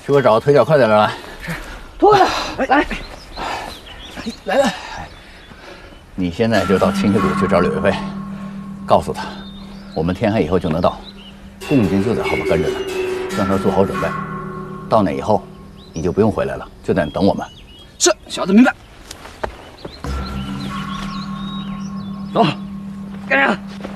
去给我找个腿脚快点的来。是， 拖着，来。 你现在就到清溪谷去找柳玉飞，告诉他，我们天黑以后就能到，共军就在后边跟着呢，让他做好准备。到那以后，你就不用回来了，就在那等我们。 是，小子明白。走，干啥？